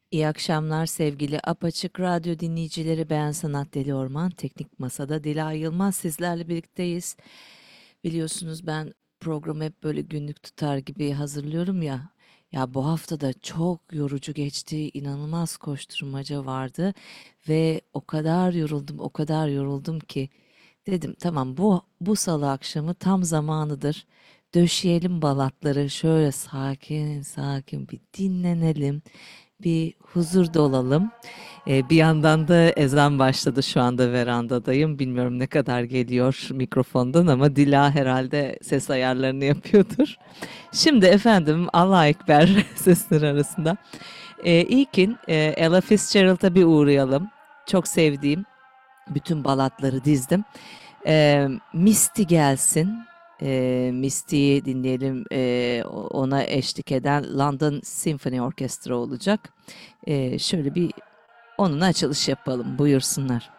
İyi akşamlar sevgili Apaçık Radyo dinleyicileri. Ben Sanat Deli Orman. Teknik Masa'da Dila Yılmaz sizlerle birlikteyiz. Biliyorsunuz ben programı hep böyle günlük tutar gibi hazırlıyorum ya. Ya bu hafta da çok yorucu geçti. İnanılmaz koşturmaca vardı ve o kadar yoruldum, o kadar yoruldum ki dedim tamam bu salı akşamı tam zamanıdır. Döşeyelim balatları şöyle sakin sakin bir dinlenelim, bir huzurda olalım. Bir yandan da ezan başladı, şu anda verandadayım. Bilmiyorum ne kadar geliyor mikrofondan ama Dila herhalde ses ayarlarını yapıyordur. Şimdi efendim Allah Ekber sesler arasında. İlkin Ella Fitzgerald'a bir uğrayalım. Çok sevdiğim bütün balatları dizdim. Misty gelsin. Misty'yi dinleyelim. Ona eşlik eden London Symphony Orchestra olacak. Şöyle bir onunla açılış yapalım. Buyursunlar.